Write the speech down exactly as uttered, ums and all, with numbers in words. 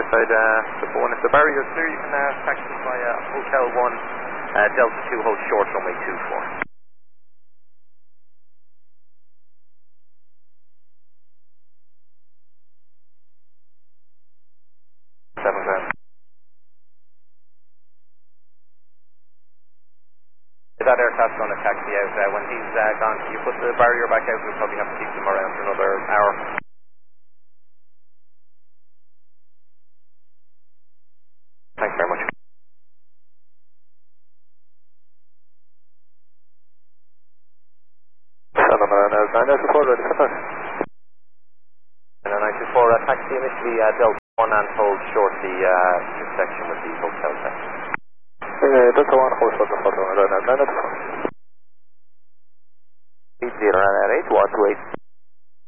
right side, uh, Triple One. If the barrier is clear, you can uh, taxi via Hotel One, uh, Delta Two, hold short, runway two four. Seven grand. That aircraft's going to taxi out. Uh, when he's uh, gone, can you put the barrier back out? We'll probably have to keep them around for another hour. Thanks very much. nine ninety-four, ready for touch. nine ninety-four, uh, taxi initially uh, Delta One and hold short the uh, intersection with the hotel taxi. Uh, Delta One, hold short the photo, nine ninety-four. eight zero nine eight, one two eight.